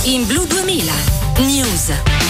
In Blu 2000 News.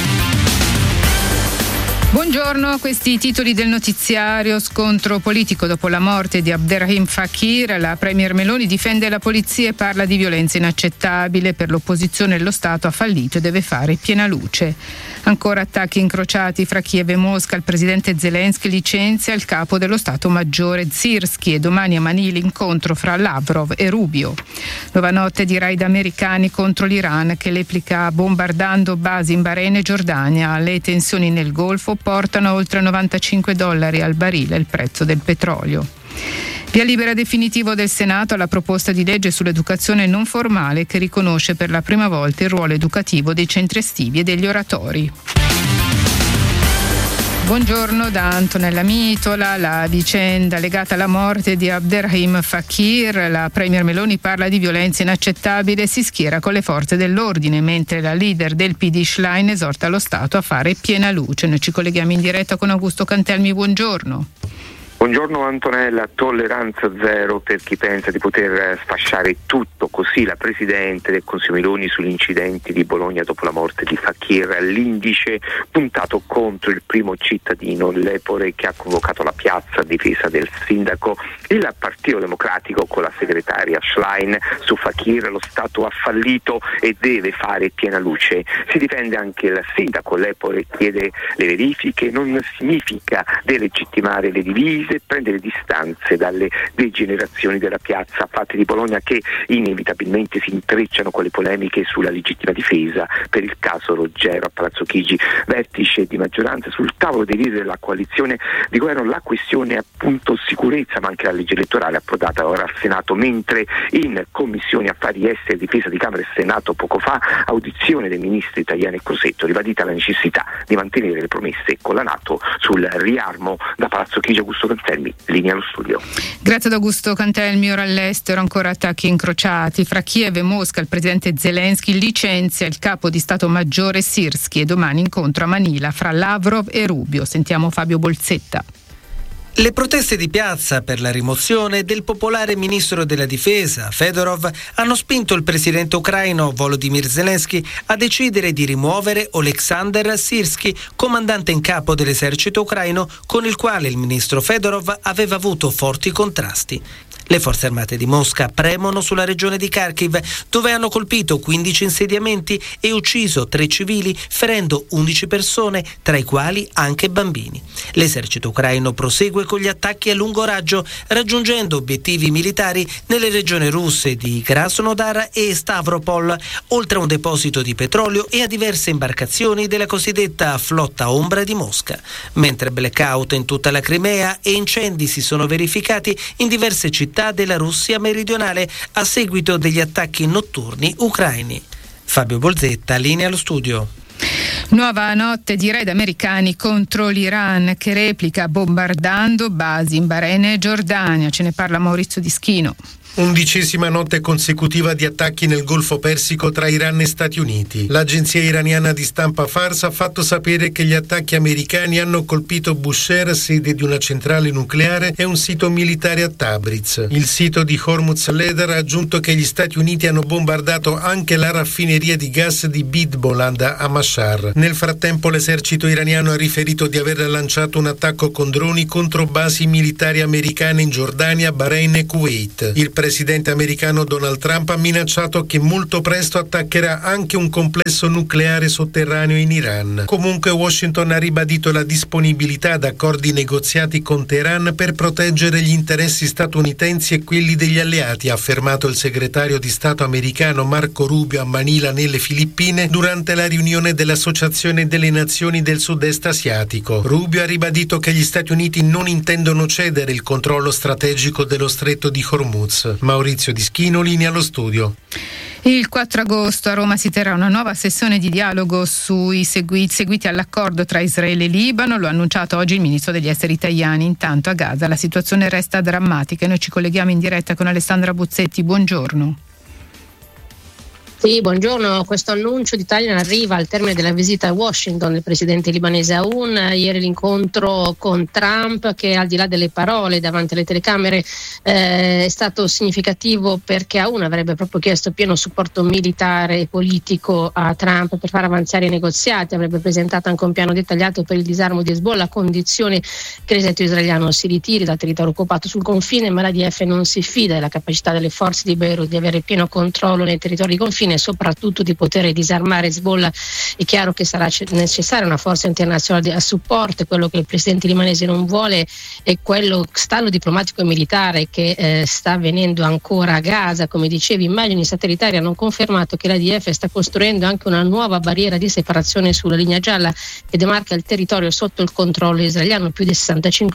Buongiorno, questi i titoli del notiziario. Scontro politico dopo la morte di Abderrahim Fakir. La premier Meloni difende la polizia e parla di violenza inaccettabile. Per l'opposizione lo Stato ha fallito e deve fare piena luce. Ancora attacchi incrociati fra Kiev e Mosca. Il presidente Zelensky licenzia il capo dello Stato Maggiore Sirski e domani a Manila incontro fra Lavrov e Rubio. Nuova notte di raid americani contro l'Iran che replica bombardando basi in Bahrain e Giordania. Le tensioni nel Golfo portano a oltre $95 al barile il prezzo del petrolio. Via libera definitivo del Senato alla proposta di legge sull'educazione non formale che riconosce per la prima volta il ruolo educativo dei centri estivi e degli oratori. Buongiorno da Antonella Mitola. La vicenda legata alla morte di Abderrahim Fakir. La premier Meloni parla di violenza inaccettabile e si schiera con le forze dell'ordine, mentre la leader del PD Schlein esorta lo Stato a fare piena luce. Noi ci colleghiamo in diretta con Augusto Cantelmi. Buongiorno. Buongiorno Antonella, tolleranza zero per chi pensa di poter sfasciare tutto, così la Presidente del Consiglio Meloni sugli incidenti di Bologna dopo la morte di Fakir, l'indice puntato contro il primo cittadino, l'Epore, che ha convocato la piazza a difesa del sindaco. Il Partito Democratico con la segretaria Schlein su Fakir, lo Stato ha fallito e deve fare piena luce. Si difende anche il sindaco, l'Epore chiede le verifiche, non significa delegittimare le divise, prendere distanze dalle degenerazioni della piazza fatte di Bologna che inevitabilmente si intrecciano con le polemiche sulla legittima difesa per il caso Roggero a Palazzo Chigi. Vertice di maggioranza sul tavolo dei leader della coalizione di governo, la questione appunto sicurezza ma anche la legge elettorale approdata ora al Senato, mentre in Commissione Affari Esteri e Difesa di Camera e Senato poco fa audizione dei ministri Tajani e Crosetto, ribadita la necessità di mantenere le promesse con la NATO sul riarmo. Da Palazzo Chigi, Augusto Cantelmi, linea allo studio. Grazie ad Augusto Cantelmi. Ora all'estero, ancora attacchi incrociati fra Kiev e Mosca. Il presidente Zelensky licenzia il capo di Stato Maggiore Sirski e domani incontro a Manila fra Lavrov e Rubio. Sentiamo Fabio Bolzetta. Le proteste di piazza per la rimozione del popolare ministro della difesa Fedorov hanno spinto il presidente ucraino Volodymyr Zelensky a decidere di rimuovere Oleksandr Sirski, comandante in capo dell'esercito ucraino, con il quale il ministro Fedorov aveva avuto forti contrasti. Le forze armate di Mosca premono sulla regione di Kharkiv, dove hanno colpito 15 insediamenti e ucciso 3 civili, ferendo 11 persone, tra i quali anche bambini. L'esercito ucraino prosegue con gli attacchi a lungo raggio, raggiungendo obiettivi militari nelle regioni russe di Krasnodar e Stavropol, oltre a un deposito di petrolio e a diverse imbarcazioni della cosiddetta flotta ombra di Mosca. Mentre blackout in tutta la Crimea e incendi si sono verificati in diverse città della Russia meridionale a seguito degli attacchi notturni ucraini. Fabio Bolzetta, linea allo studio. Nuova notte di raid americani contro l'Iran che replica bombardando basi in Bahrain e Giordania. Ce ne parla Maurizio Dischino. 11ª notte consecutiva di attacchi nel Golfo Persico tra Iran e Stati Uniti. L'agenzia iraniana di stampa Fars ha fatto sapere che gli attacchi americani hanno colpito Bushehr, sede di una centrale nucleare, e un sito militare a Tabriz. Il sito di Hormuz Leather ha aggiunto che gli Stati Uniti hanno bombardato anche la raffineria di gas di Bidboland a Mashhar. Nel frattempo l'esercito iraniano ha riferito di aver lanciato un attacco con droni contro basi militari americane in Giordania, Bahrain e Kuwait. Il presidente americano Donald Trump ha minacciato che molto presto attaccherà anche un complesso nucleare sotterraneo in Iran. Comunque Washington ha ribadito la disponibilità ad accordi negoziati con Teheran per proteggere gli interessi statunitensi e quelli degli alleati, ha affermato il segretario di Stato americano Marco Rubio a Manila nelle Filippine durante la riunione dell'Associazione delle Nazioni del Sud-Est Asiatico. Rubio ha ribadito che gli Stati Uniti non intendono cedere il controllo strategico dello stretto di Hormuz. Maurizio Dischino, linea allo studio. Il 4 agosto a Roma si terrà una nuova sessione di dialogo sui seguiti all'accordo tra Israele e Libano. Lo ha annunciato oggi il ministro degli esteri Tajani. Intanto a Gaza la situazione resta drammatica e noi ci colleghiamo in diretta con Alessandra Buzzetti. Buongiorno. Sì, buongiorno. Questo annuncio di Thailand arriva al termine della visita a Washington del presidente libanese Aoun. Ieri l'incontro con Trump, che al di là delle parole davanti alle telecamere è stato significativo, perché Aoun avrebbe proprio chiesto pieno supporto militare e politico a Trump per far avanzare i negoziati. Avrebbe presentato anche un piano dettagliato per il disarmo di Hezbollah, a condizione che l'esercito israeliano si ritiri dal territorio occupato sul confine, ma l'IDF non si fida della capacità delle forze di Beirut di avere pieno controllo nei territori di confine e soprattutto di poter disarmare Hezbollah. È chiaro che sarà necessaria una forza internazionale a supporto. Quello che il presidente libanese non vuole è quello stallo diplomatico e militare che sta avvenendo ancora a Gaza. Come dicevi, immagini satellitari hanno confermato che l'IDF sta costruendo anche una nuova barriera di separazione sulla linea gialla che demarca il territorio sotto il controllo israeliano, più del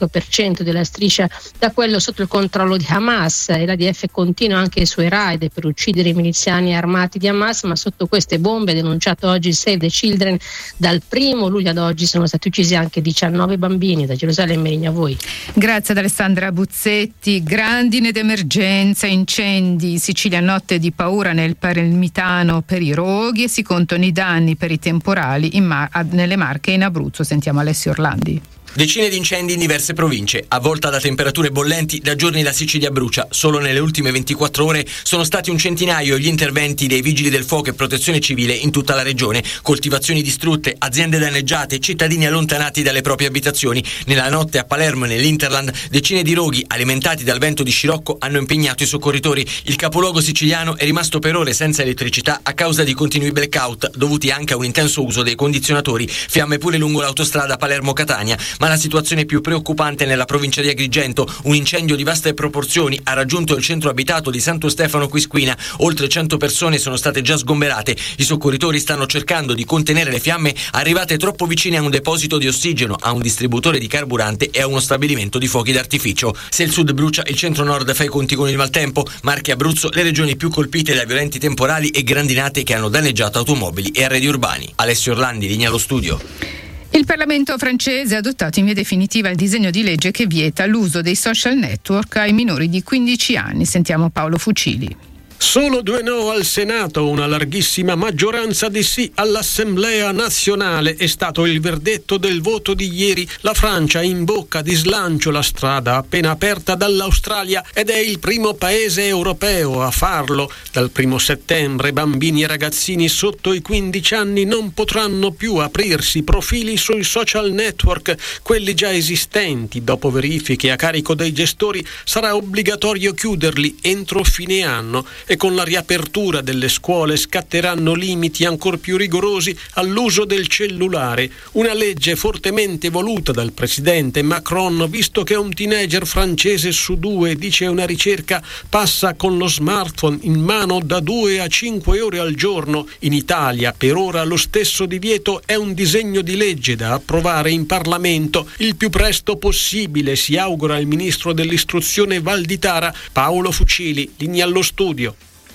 65% della striscia da quello sotto il controllo di Hamas, e l'IDF continua anche i suoi raid per uccidere i miliziani armati di Hamas, ma sotto queste bombe, denunciato oggi il Save the Children, dal 1 luglio ad oggi sono stati uccisi anche 19 bambini. Da Gerusalemme, linea a voi. Grazie ad Alessandra Buzzetti. Grandine d'emergenza, incendi, Sicilia notte di paura nel Palermitano per i roghi, e si contano i danni per i temporali nelle Marche e in Abruzzo. Sentiamo Alessio Orlandi. Decine di incendi in diverse province, avvolta da temperature bollenti. Da giorni la Sicilia brucia. Solo nelle ultime 24 ore sono stati un centinaio gli interventi dei vigili del fuoco e protezione civile in tutta la regione. Coltivazioni distrutte, aziende danneggiate, cittadini allontanati dalle proprie abitazioni. Nella notte a Palermo e nell'Interland decine di roghi alimentati dal vento di scirocco hanno impegnato i soccorritori. Il capoluogo siciliano è rimasto per ore senza elettricità a causa di continui blackout dovuti anche a un intenso uso dei condizionatori. Fiamme pure lungo l'autostrada Palermo-Catania. Ma la situazione più preoccupante è nella provincia di Agrigento. Un incendio di vaste proporzioni ha raggiunto il centro abitato di Santo Stefano Quisquina. Oltre 100 persone sono state già sgomberate. I soccorritori stanno cercando di contenere le fiamme arrivate troppo vicine a un deposito di ossigeno, a un distributore di carburante e a uno stabilimento di fuochi d'artificio. Se il sud brucia, il centro-nord fa i conti con il maltempo. Marche e Abruzzo, le regioni più colpite da violenti temporali e grandinate che hanno danneggiato automobili e arredi urbani. Alessio Orlandi, linea allo studio. Il Parlamento francese ha adottato in via definitiva il disegno di legge che vieta l'uso dei social network ai minori di 15 anni. Sentiamo Paolo Fucili. Solo 2 no al Senato, una larghissima maggioranza di sì all'Assemblea nazionale è stato il verdetto del voto di ieri. La Francia in bocca di slancio la strada appena aperta dall'Australia ed è il primo paese europeo a farlo. Dal 1 settembre bambini e ragazzini sotto i 15 anni non potranno più aprirsi profili sui social network, quelli già esistenti. Dopo verifiche a carico dei gestori sarà obbligatorio chiuderli entro fine anno. E con la riapertura delle scuole scatteranno limiti ancor più rigorosi all'uso del cellulare. Una legge fortemente voluta dal presidente Macron, visto che un teenager francese su 2, dice una ricerca, passa con lo smartphone in mano da 2 a 5 ore al giorno. In Italia per ora lo stesso divieto è un disegno di legge da approvare in Parlamento il più presto possibile, si augura il ministro dell'istruzione Valditara. Paolo Fucili, linea allo studio.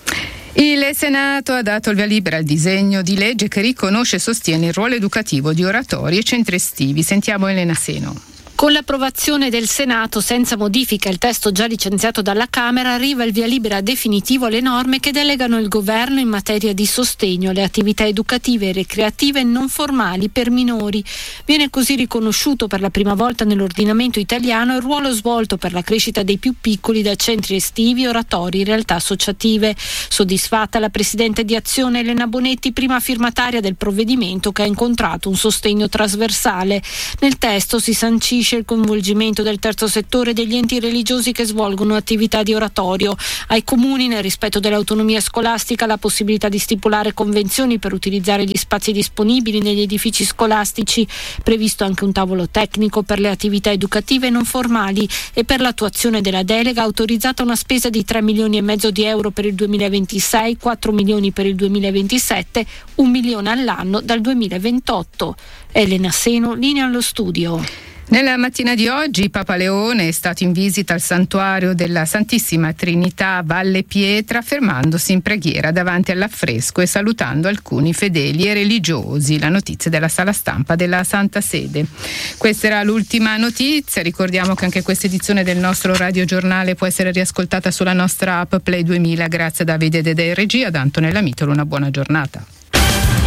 Il Senato ha dato il via libera al disegno di legge che riconosce e sostiene il ruolo educativo di oratori e centri estivi. Sentiamo Elena Seno. Con l'approvazione del Senato senza modifica il testo già licenziato dalla Camera arriva il via libera definitivo alle norme che delegano il governo in materia di sostegno alle attività educative e ricreative non formali per minori. Viene così riconosciuto per la prima volta nell'ordinamento italiano il ruolo svolto per la crescita dei più piccoli da centri estivi, oratori e realtà associative. Soddisfatta la presidente di Azione Elena Bonetti, prima firmataria del provvedimento che ha incontrato un sostegno trasversale. Nel testo si sancisce il coinvolgimento del terzo settore e degli enti religiosi che svolgono attività di oratorio. Ai comuni, nel rispetto dell'autonomia scolastica, la possibilità di stipulare convenzioni per utilizzare gli spazi disponibili negli edifici scolastici. Previsto anche un tavolo tecnico per le attività educative non formali e per l'attuazione della delega autorizzata una spesa di 3,5 milioni di euro per il 2026, 4 milioni per il 2027, 1 milione all'anno dal 2028. Elena Seno, linea allo studio. Nella mattina di oggi Papa Leone è stato in visita al santuario della Santissima Trinità Valle Pietra, fermandosi in preghiera davanti all'affresco e salutando alcuni fedeli e religiosi. La notizia della sala stampa della Santa Sede. Questa era l'ultima notizia. Ricordiamo che anche questa edizione del nostro radiogiornale può essere riascoltata sulla nostra app Play 2000. Grazie a Davide Dedè in regia, da Antonella Mitolo, una buona giornata.